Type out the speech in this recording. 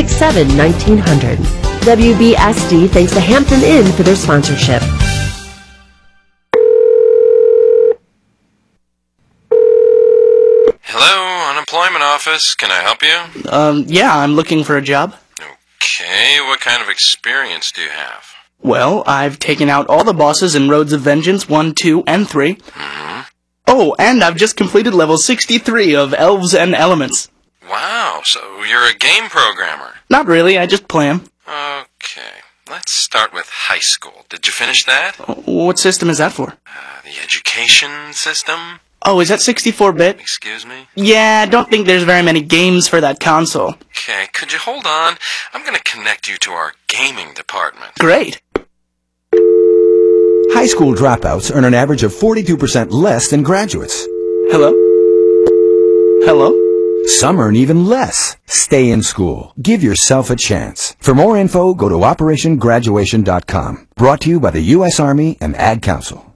867-1900. WBSD thanks the Hampton Inn for their sponsorship. Hello, unemployment office. Can I help you? Yeah, I'm looking for a job. Okay, what kind of experience do you have? Well, I've taken out all the bosses in Roads of Vengeance 1, 2, and 3. Mm-hmm. Oh, and I've just completed level 63 of Elves and Elements. Wow, so you're a game programmer. Not really, I just play 'em. Okay, let's start with high school. Did you finish that? What system is that for? The education system? Oh, is that 64-bit? Excuse me? Yeah, I don't think there's very many games for that console. Okay, could you hold on? I'm going to connect you to our gaming department. Great. High school dropouts earn an average of 42% less than graduates. Hello? Hello? Some earn even less. Stay in school. Give yourself a chance. For more info, go to OperationGraduation.com. Brought to you by the U.S. Army and Ad Council.